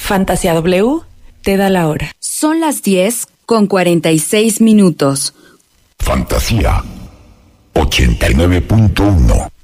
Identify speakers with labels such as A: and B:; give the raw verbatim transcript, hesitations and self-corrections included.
A: Fantasía W te da la hora.
B: Son las diez con cuarenta y seis minutos.
C: Fantasía ochenta y nueve punto uno.